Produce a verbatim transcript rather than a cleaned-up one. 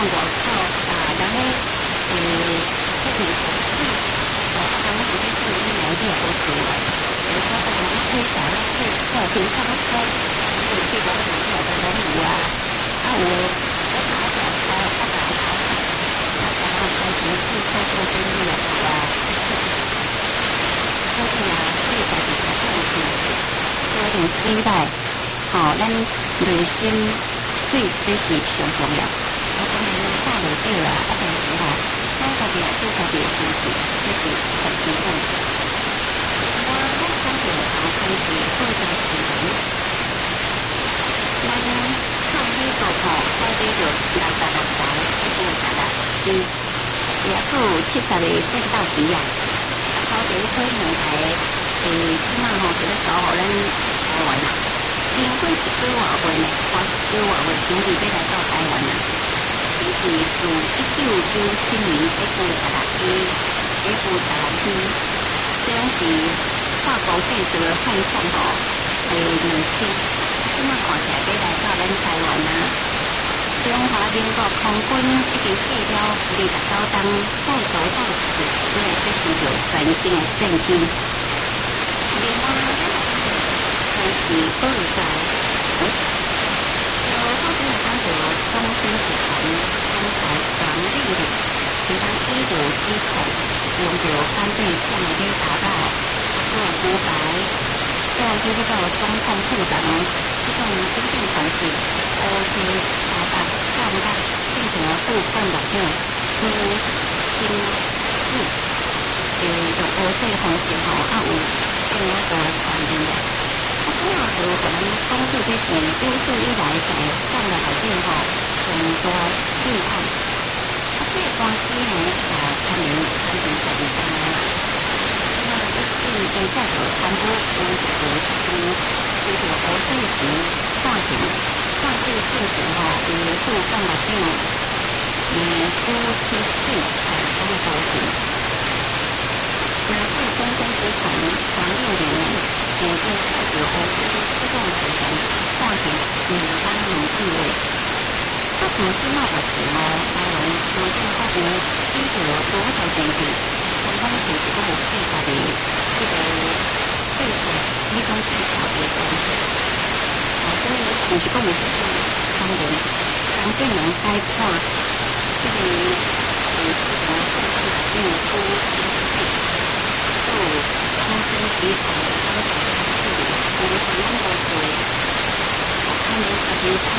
外口啊，人咧诶，迄个水，哦，啊，人咧直接做伊内底好做诶，比如说可能一吹小咧吹小平常咧吹，有这个有这个拢有啊，啊有诶，我打小开，我打小开，啊，然后开始去透过这个啊，所以啊，所以家己较重视，多点水来，吼，咱内心水这是上重要。我当然带落底啊，啊，但是吼，咱家己也做家己诶事情，这是很基本。我咱讲着后开始做家己人，咱创美国吼，开始着六十六台，一共六十六支，也佫有七十个战斗机啊。好伫咧火两台，诶，即马吼就咧交互咱台湾啦。平均一个外月呢，花一个外月准备要来到台湾啦。这是自一九九七年一共十六支，一共十六支，这拢是跨国建设的汉创吼，诶，两千。即马看起来要来到咱台湾啦。中华民国空军已经卸掉二十九档后轴到死，所以这是着全新的战机。另外，还是保留在，呃，好像来讲着中心集团中台防御力，其他一五机统用着反对向的雷达到，做五台，再来就是到中控部长，这种真正算是乌黑八八干八，变成了副干六种，粗新四，诶，用乌色方式吼，啊有变啊个传染的。啊，主要就可能讲出这是有史以来在干的内底吼上大弊案。啊，这个官司呢，啊，判明判定十二单啦。那一是现在就全部有一个是有着乌色钱换钱，换这个性质吼，有副干六种，嗯，夫妻四才公保险。那这中间集团黄六年，诶，这开始欧洲自动集团化成五八年地位。啊，从即马开始吼，台湾内政法院依着多条程序，相关其实都有配合的这个制裁，迄种制裁的方式。啊，所以其实讲有这种方面，当地人该看这个呃，这个政府内面的夫妻配。有空军集团的高层处理，我们台湾的做，我看你这边参